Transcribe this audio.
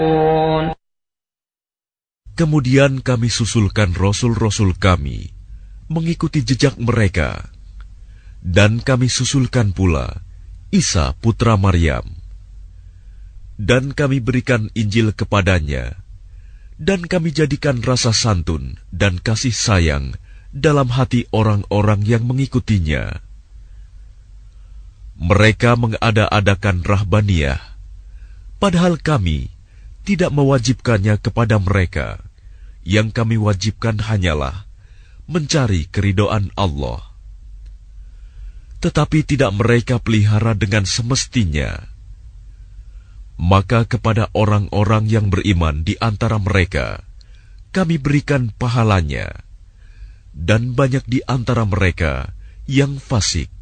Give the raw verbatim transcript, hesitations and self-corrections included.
Kemudian kami susulkan rasul-rasul kami mengikuti jejak mereka, dan kami susulkan pula Isa putra Maryam, dan kami berikan Injil kepadanya, dan kami jadikan rasa santun dan kasih sayang dalam hati orang-orang yang mengikutinya. Mereka mengada-adakan rahbaniyah, padahal kami tidak mewajibkannya kepada mereka. Yang kami wajibkan hanyalah mencari keridhaan Allah. Tetapi tidak mereka pelihara dengan semestinya. Maka kepada orang-orang yang beriman di antara mereka, kami berikan pahalanya, dan banyak di antara mereka yang fasik.